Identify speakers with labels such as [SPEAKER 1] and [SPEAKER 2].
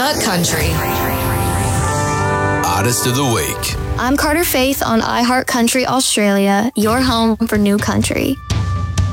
[SPEAKER 1] iHeart Country.
[SPEAKER 2] Artist of the Week.
[SPEAKER 3] I'm Carter Faith on iHeart Country Australia, your home for new country.